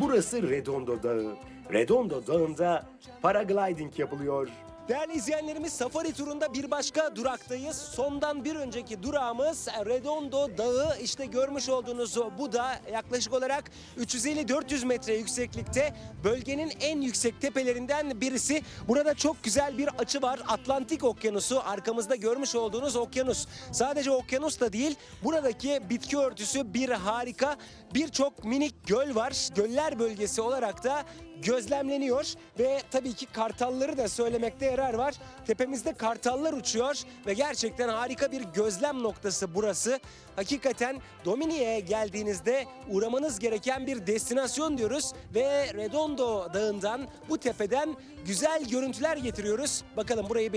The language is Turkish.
Burası Redondo Dağı. Redondo Dağı'nda paragliding yapılıyor. Değerli izleyenlerimiz, safari turunda bir başka duraktayız. Sondan bir önceki durağımız Redondo Dağı. İşte görmüş olduğunuz bu da yaklaşık olarak 350-400 metre yükseklikte, bölgenin en yüksek tepelerinden birisi. Burada çok güzel bir açı var. Atlantik Okyanusu, arkamızda görmüş olduğunuz okyanus. Sadece okyanus da değil, buradaki bitki örtüsü bir harika. Birçok minik göl var. Göller bölgesi olarak da gözlemleniyor ve tabii ki kartalları da söylemekte yarar var. Tepemizde kartallar uçuyor ve gerçekten harika bir gözlem noktası burası. Hakikaten Dominik'e geldiğinizde uğramanız gereken bir destinasyon diyoruz ve Redondo Dağı'ndan, bu tepeden güzel görüntüler getiriyoruz. Bakalım burayı